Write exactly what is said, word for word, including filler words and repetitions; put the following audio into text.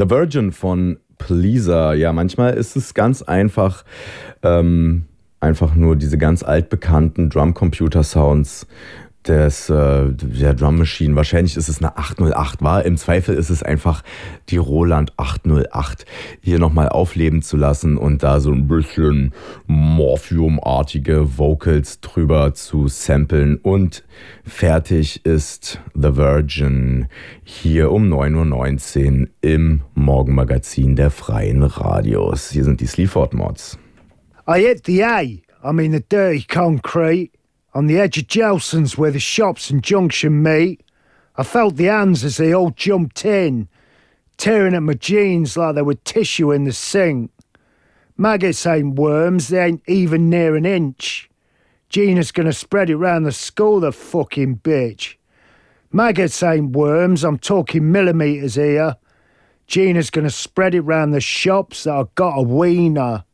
The Virgin von Pleaser. Ja, manchmal ist es ganz einfach, ähm, einfach nur diese ganz altbekannten Drum-Computer-Sounds des, äh, der Drum Machine. Wahrscheinlich ist es eine acht null acht, war. Im Zweifel ist es einfach die Roland acht null acht hier nochmal aufleben zu lassen und da so ein bisschen Morphium-artige Vocals drüber zu samplen. Und fertig ist The Virgin hier um neun Uhr neunzehn im Morgenmagazin der Freien Radios. Hier sind die Sleaford Mods. I hit the A, I mean the dirty concrete, on the edge of Gelson's where the shops and junction meet. I felt the hands as they all jumped in, tearing at my jeans like they were tissue in the sink. Maggots ain't worms, they ain't even near an inch. Gina's gonna spread it round the school, the fucking bitch. Maggots ain't worms, I'm talking millimetres here. Gina's gonna spread it round the shops that I got a wiener.